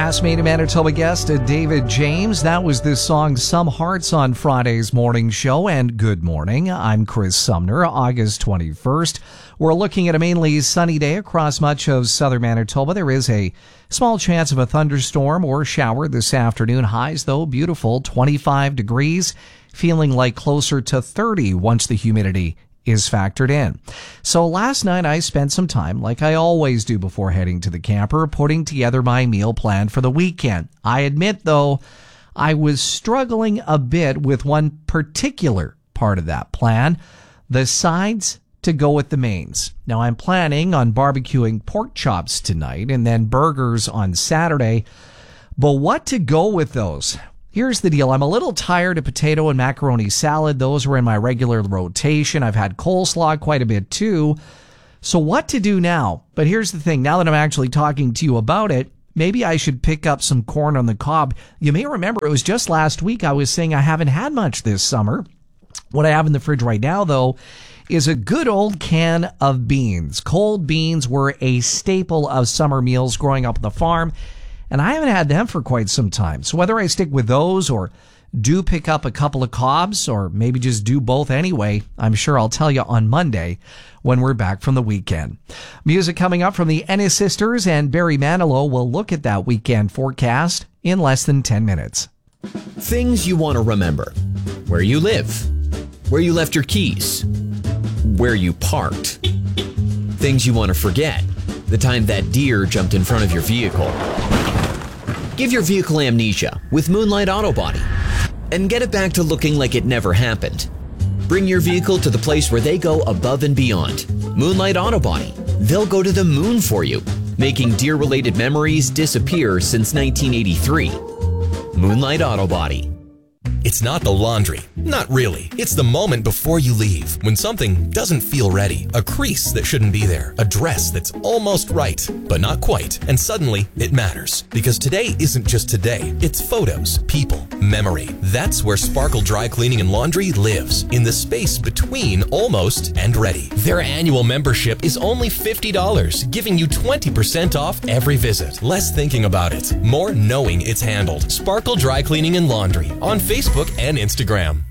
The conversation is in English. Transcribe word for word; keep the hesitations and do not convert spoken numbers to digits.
Last Made in Manitoba guest, uh, David James. That was this song, Some Hearts, on Friday's morning show. And good morning. I'm Chris Sumner. August twenty-first. We're looking at a mainly sunny day across much of southern Manitoba. There is a small chance of a thunderstorm or shower this afternoon. Highs, though, beautiful, twenty-five degrees, feeling like closer to thirty once the humidity is factored in. So last night I spent some time, like I always do before heading to the camper, putting together my meal plan for the weekend. I admit, though, I was struggling a bit with one particular part of that plan, the sides to go with the mains. Now, I'm planning on barbecuing pork chops tonight and then burgers on Saturday, but what to go with those? Here's the deal. I'm a little tired of potato and macaroni salad. Those were in my regular rotation. I've had coleslaw quite a bit too. So what to do now? But here's the thing. Now that I'm actually talking to you about it, maybe I should pick up some corn on the cob. You may remember it was just last week I was saying I haven't had much this summer. What I have in the fridge right now, though, is a good old can of beans. Cold beans were a staple of summer meals growing up on the farm, and I haven't had them for quite some time. So whether I stick with those or do pick up a couple of cobs or maybe just do both anyway, I'm sure I'll tell you on Monday when we're back from the weekend. Music coming up from the Ennis Sisters, and Barry Manilow will look at that weekend forecast in less than ten minutes. Things you want to remember. Where you live. Where you left your keys. Where you parked. Things you want to forget. The time that deer jumped in front of your vehicle. Give your vehicle amnesia with Moonlight Auto Body and get it back to looking like it never happened. Bring your vehicle to the place where they go above and beyond. Moonlight Auto Body. They'll go to the moon for you, making deer-related memories disappear since nineteen eighty-three. Moonlight Auto Body. It's not the laundry. Not really. It's the moment before you leave, when something doesn't feel ready. A crease that shouldn't be there. A dress that's almost right, but not quite. And suddenly, it matters. Because today isn't just today. It's photos, people, memory. That's where Sparkle Dry Cleaning and Laundry lives. In the space between almost and ready. Their annual membership is only fifty dollars, giving you twenty percent off every visit. Less thinking about it, more knowing it's handled. Sparkle Dry Cleaning and Laundry on Facebook and Instagram.